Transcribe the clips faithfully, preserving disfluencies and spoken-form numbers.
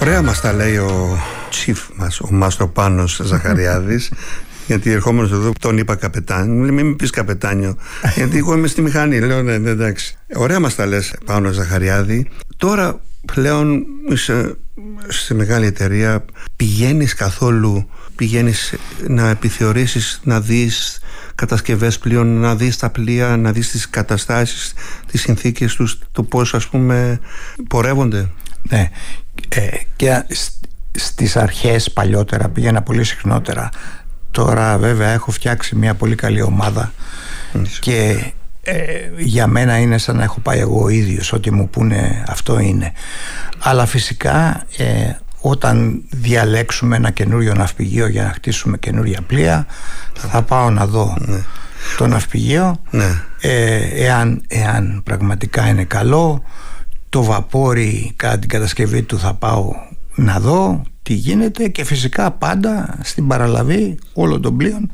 Ωραία μας τα λέει ο chief μας, ο Μάστρο Πάνος Ζαχαριάδης. Γιατί ερχόμενος εδώ τον είπα καπετάνιο. Μου λέει μην πεις καπετάνιο, γιατί εγώ είμαι στη μηχανή. Λέω ναι, ναι, εντάξει. Ωραία μας τα λες, Πάνο Ζαχαριάδη. Τώρα πλέον είσαι στη μεγάλη εταιρεία. Πηγαίνεις καθόλου, πηγαίνεις να επιθεωρήσεις, να δεις κατασκευές πλοίων, να δεις τα πλοία, να δεις τις καταστάσεις, τις συνθήκες τους, το πώς ας πούμε πορεύονται? Ναι, ε, και στις αρχές παλιότερα πήγαινα πολύ συχνότερα. Τώρα βέβαια έχω φτιάξει μια πολύ καλή ομάδα mm. και ε, για μένα είναι σαν να έχω πάει εγώ ο ίδιος, ό,τι μου πούνε αυτό είναι. Αλλά φυσικά ε, όταν διαλέξουμε ένα καινούριο ναυπηγείο για να χτίσουμε καινούρια πλοία, θα πάω να δω mm. το ναυπηγείο mm. ε, εάν, εάν πραγματικά είναι καλό. Το βαπόρι κατά την κατασκευή του θα πάω να δω τι γίνεται, και φυσικά πάντα στην παραλαβή όλων των πλοίων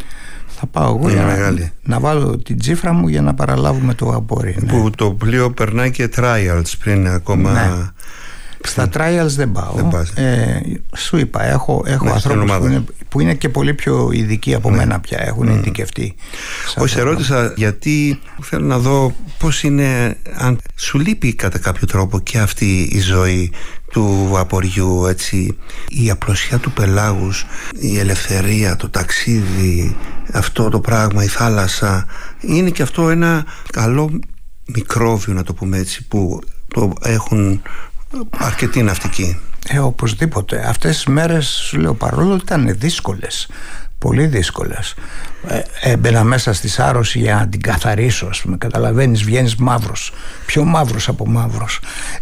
θα πάω εγώ για να, να βάλω την τσίφρα μου για να παραλάβουμε το βαπόρι. Που ναι. το πλοίο περνάει και trials πριν ακόμα. Ναι. Στα trials δεν πάω. Δεν ε, σου είπα, έχω, έχω ναι, ανθρώπους που είναι, που είναι και πολύ πιο ειδικοί από ναι. μένα πια. Έχουν mm. ειδικευτεί. Όχι, σε ρώτησα γιατί θέλω να δω πώς είναι, αν σου λείπει κατά κάποιο τρόπο και αυτή η ζωή του βαποριού, έτσι, η απλωσιά του πελάγους, η ελευθερία, το ταξίδι, αυτό το πράγμα, η θάλασσα. Είναι και αυτό ένα καλό μικρόβιο, να το πούμε έτσι, που το έχουν αρκετοί ναυτικοί. Ε, οπωσδήποτε. Αυτές τις μέρες, σου λέω, παρόλο ότι ήταν δύσκολες, πολύ δύσκολες, ε, έμπαινα μέσα στη Σάρωση για να την καθαρίσω, ας πούμε. Καταλαβαίνεις, βγαίνεις μαύρος, πιο μαύρος από μαύρος.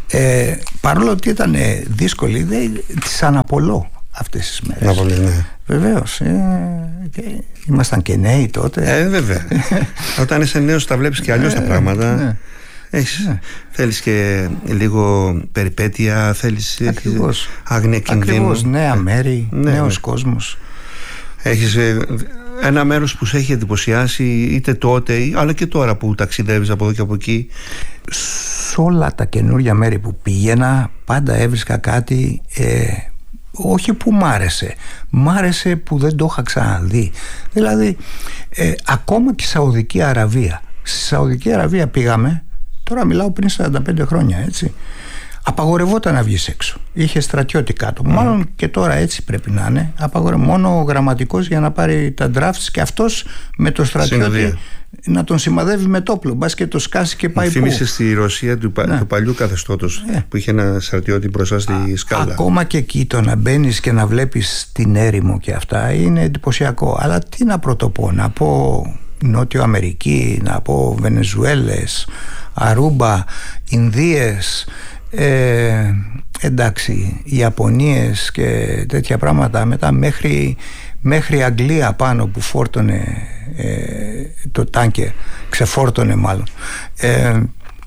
Ε, παρόλο ότι ήταν δύσκολη, δεν τις αναπολώ αυτές τις μέρες. Να πολύ, ναι. Βεβαίως. Ε, και ήμασταν και νέοι τότε. Ε, βέβαια. Όταν είσαι νέος τα βλέπεις και αλλιώς τα πράγματα. Ναι. Έχεις, ναι. Θέλεις και λίγο περιπέτεια, θέλεις άγνοια κινδύνου. Ακριβώς, νέα μέρη, ναι, νέος ναι. κόσμος. Έχεις ένα μέρος που σε έχει εντυπωσιάσει είτε τότε αλλά και τώρα που ταξιδεύεις από εδώ και από εκεί? Σε όλα τα καινούργια μέρη που πήγαινα πάντα έβρισκα κάτι, ε, όχι που μ' άρεσε, μ' άρεσε που δεν το είχα ξαναδεί. Δηλαδή ε, ακόμα και Σαουδική Αραβία. Στη Σαουδική Αραβία πήγαμε, τώρα μιλάω πριν σαράντα πέντε χρόνια, έτσι. Απαγορευόταν να βγεις έξω. Είχε στρατιώτη κάτω. Mm. Μάλλον και τώρα έτσι πρέπει να είναι. Απαγορευόταν. Μόνο ο γραμματικός για να πάρει τα drafts και αυτός με το στρατιώτη Συνοδεία. Να τον σημαδεύει με το όπλο. Μπας και το σκάσει και πάει. Μου θύμισε στη Ρωσία του, ναι. του παλιού καθεστώτος yeah. που είχε ένα στρατιώτη μπροστά στη Α, σκάλα. Ακόμα και εκεί το να μπαίνεις και να βλέπεις την έρημο και αυτά είναι εντυπωσιακό. Αλλά τι να πρωτοπώ, να πω Νότιο Αμερική, να πω Βενεζουέλες, Αρούμπα, Ινδίες, ε, εντάξει, Ιαπωνίες και τέτοια πράγματα, μετά μέχρι, μέχρι Αγγλία πάνω που φόρτωνε ε, το τάνκερ, ξεφόρτωνε μάλλον. Ε,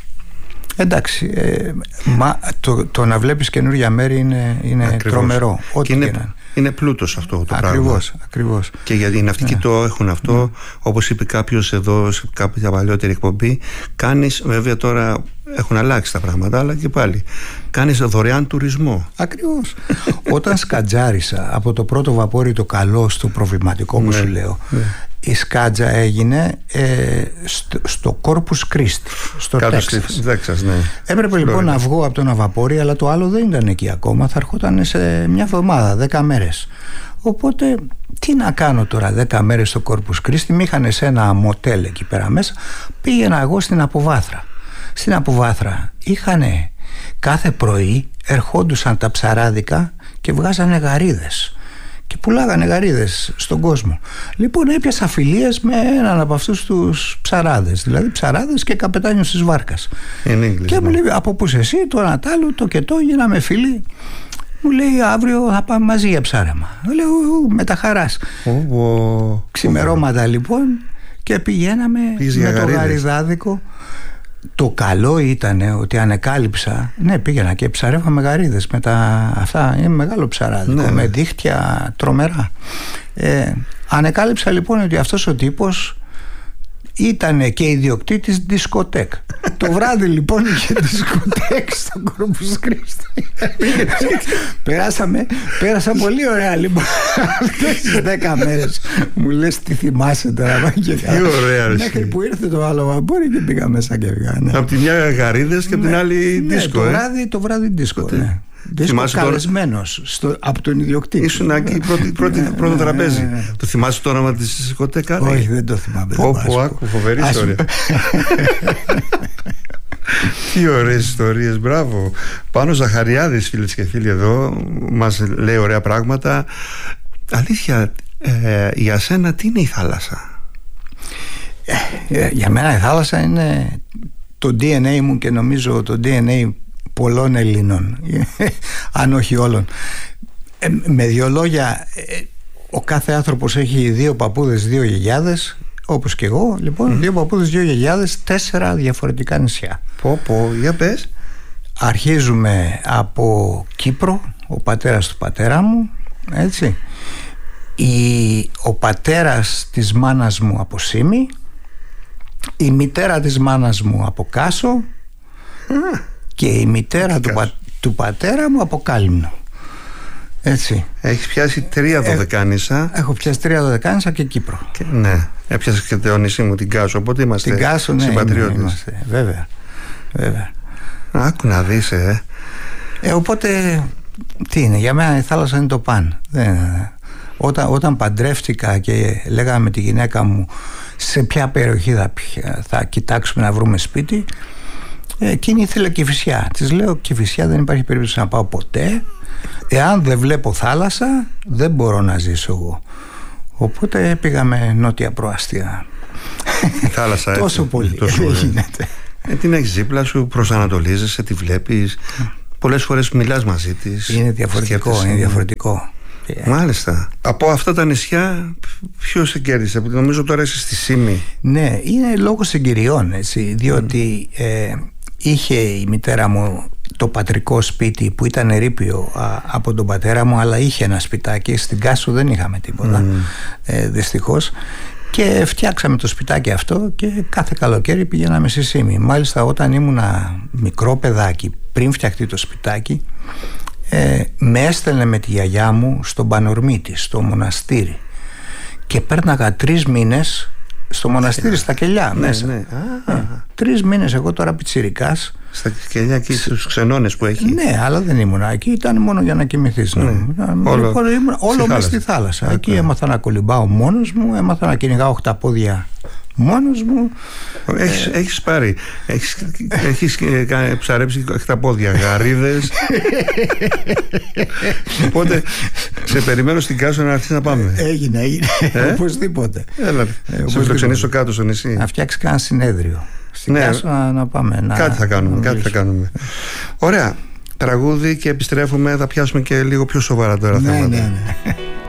εντάξει, ε, μα, το, το να βλέπεις καινούργια μέρη είναι, είναι τρομερό. Ό,τι είναι, και να. Είναι πλούτος αυτό το ακριβώς, πράγμα. Ακριβώς. Και γιατί οι ναυτικοί yeah. το έχουν αυτό. Yeah. Όπως είπε κάποιος εδώ σε κάποια παλιότερη εκπομπή, κάνεις, βέβαια τώρα έχουν αλλάξει τα πράγματα, αλλά και πάλι κάνεις δωρεάν τουρισμό. Ακριβώς. Όταν σκατζάρισα από το πρώτο βαπόρι το καλό στο προβληματικό μου, yeah. σου λέω, yeah. η σκάτζα έγινε ε, στο, στο Corpus Christi, στο Τέξας. Ναι. Έπρεπε λοιπόν να βγω από το ένα βαπόρι, αλλά το άλλο δεν ήταν εκεί ακόμα. Θα ερχόταν σε μια εβδομάδα, δέκα μέρες. Οπότε τι να κάνω τώρα δέκα μέρες στο Corpus Christi? Με είχαν σε ένα μοτέλ εκεί πέρα μέσα. Πήγαινα εγώ στην Αποβάθρα. Στην Αποβάθρα είχανε κάθε πρωί, ερχόντουσαν τα ψαράδικα και βγάζανε γαρίδες και πουλάγανε γαρίδες στον κόσμο. Λοιπόν, έπιασα φιλίες με έναν από αυτούς τους ψαράδες, δηλαδή ψαράδες και καπετάνιος της βάρκας. English, και μου λέει, από πού είσαι εσύ, το Ανατάλου, το και το, γίναμε φίλοι. Μου λέει, αύριο θα πάμε μαζί για ψάρεμα. Λέω, με τα χαράς. Oh, oh, Ξημερώματα oh. λοιπόν, και πηγαίναμε Πήγες με το γαριδάδικο. Το καλό ήταν ότι ανεκάλυψα, ναι, πήγαινα και ψαρεύαμε γαρίδες με τα αυτά, είναι μεγάλο ψαράδικο, ναι, με δίχτυα τρομερά. Ε, ανεκάλυψα λοιπόν ότι αυτός ο τύπος ήταν και ιδιοκτήτης δισκοτέκ. Το βράδυ λοιπόν είχε δισκοτέκ στο Corpus Christi. Περάσαμε, πέρασα πολύ ωραία λοιπόν αυτές τις δέκα μέρες. Μου λες τι θυμάσαι τώρα. Τι ωραία. Μέχρι που ήρθε το άλλο βαμπόρι και πήγα μέσα και βγάλα. Ναι. Από τη μια γαρίδες και από την άλλη ναι, δίσκο. Το ε. βράδυ, το βράδυ δίσκο. Ναι. Δίσκο καλεσμένος στο, από τον ιδιοκτήτη. Ήσουν εκεί πρώτη, πρώτη, πρώτο τραπέζι. Το θυμάσαι το όνομα της δισκοτέκα? Όχι, δεν το θυμάμαι. Πω, άκου, φοβερή ιστορία. Τι ωραίες ιστορίες, μπράβο. Πάνος Ζαχαριάδης, φίλες και φίλοι, εδώ μας λέει ωραία πράγματα. Αλήθεια, ε, για σένα τι είναι η θάλασσα? Ε, για μένα η θάλασσα είναι το ντι εν έι μου και νομίζω το ντι εν έι πολλών Ελλήνων, αν όχι όλων. Ε, με δύο λόγια, ε, ο κάθε άνθρωπος έχει δύο παππούδες, δύο γιαγιάδες, όπως και εγώ. Λοιπόν, mm. δύο παππούδες, δύο γιαγιάδες, τέσσερα διαφορετικά νησιά. Πω πω, για πες. Αρχίζουμε από Κύπρο, ο πατέρας του πατέρα μου, έτσι. Η, ο πατέρας της μάνας μου από Σύμη, η μητέρα της μάνας μου από Κάσο mm. και η μητέρα του, πα, του πατέρα μου από Κάλυμνο. Έτσι. Έχεις πιάσει τρία δωδεκάνησα. Ε, έχω πιάσει τρία δωδεκάνησα και Κύπρο. Και, ναι, έπιασες και το νησί μου, την Κάσο. Οπότε είμαστε την Κάσο, ναι, συμπατριώτες. Είμαστε, βέβαια, βέβαια. Άκου να δεις, ε. ε. Οπότε, τι είναι, για μένα η θάλασσα είναι το παν. Δεν, όταν, όταν παντρεύτηκα και λέγαμε με τη γυναίκα μου σε ποια περιοχή θα, θα κοιτάξουμε να βρούμε σπίτι, εκείνη ήθελε Κηφισιά. Της λέω, Κηφισιά δεν υπάρχει περίπτωση να πάω ποτέ. Εάν δεν βλέπω θάλασσα, δεν μπορώ να ζήσω εγώ. Οπότε πήγαμε νότια προάστια. Θάλασσα, τόσο πολύ. Τόσο γίνεται. Ε, την έχεις δίπλα σου, προσανατολίζεσαι, τη βλέπεις. Πολλές φορές μιλάς μαζί της. Είναι διαφορετικό, είναι διαφορετικό. Μάλιστα. Από αυτά τα νησιά ποιος σε κέρδισε? Νομίζω τώρα είσαι στη Σύμη. Ναι, είναι λόγω συγκυριών, έτσι. Διότι mm. ε, είχε η μητέρα μου το πατρικό σπίτι που ήταν ερείπιο α, από τον πατέρα μου, αλλά είχε ένα σπιτάκι. Στην Κάσο δεν είχαμε τίποτα, mm. ε, δυστυχώς. Και φτιάξαμε το σπιτάκι αυτό και κάθε καλοκαίρι πηγαίναμε στη Σύμη. Μάλιστα όταν ήμουνα μικρό παιδάκι, πριν φτιαχτεί το σπιτάκι, ε, με έστελνε με τη γιαγιά μου στον Πανορμίτη, στο μοναστήρι, και πέρναγα τρεις μήνες στο μοναστήρι, στα κελιά, ναι, μέσα. Ναι. Ε, τρεις μήνες εγώ τώρα πιτσιρικάς. Στα κελιά και στους ξενώνες που έχει. Ναι, αλλά δεν ήμουν εκεί, ήταν μόνο για να κοιμηθείς. Ναι. Ναι. Όλο, ήμουν, όλο μέσα στη θάλασσα. Ά, εκεί έμαθα να κολυμπάω μόνος μου, έμαθα να κυνηγάω οχταπόδια μόνος μου. Έχεις, ε... έχεις πάρει, έχεις, έχεις ψαρέψει οχταπόδια, γαρίδες. Οπότε σε περιμένω στην Κάσο να έρθεις να πάμε. Έγινε, έγινε. Ε? Οπωσδήποτε. Έλα, ε, σε φιλοξενήσω κάτω στο νησί. Να φτιάξει κανένα συνέδριο. Στην ναι, Κάσο να, να πάμε. Να... Κάτι θα κάνουμε, να κάτι θα κάνουμε. Ωραία. Τραγούδι και επιστρέφουμε. Θα πιάσουμε και λίγο πιο σοβαρά τώρα ναι, θέματα. Ναι, ναι.